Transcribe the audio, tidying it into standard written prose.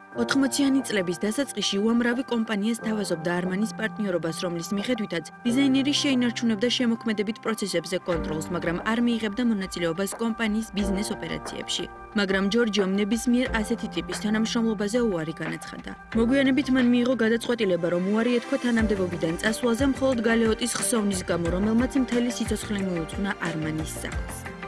80-იანი წლების დასაწყისში უამრავი კომპანიას თავაზობდა არმანის პარტნიორობას, რომლის მიხედვითაც დიზაინერი შეინარჩუნებდა შემოქმედებით პროცესებზე კონტროლს, მაგრამ არ მიიღებდა მონაწილეობას კომპანიის ბიზნეს ოპერაციებში. მაგრამ ჯორჯიომ ნებისმიერ ასეთი ტიპის თანამშრომლობაზე უარი განაცხადა. მოგვიანებით მან მიიღო გადაწყვეტილება, რომ უარი ეთქვა თანამდებობიდან წასვლაზე მხოლოდ გალეოტის ხსოვნის გამო, რომელმაც მთელი სიცოცხლე მიუძღვნა არმანის სახლს.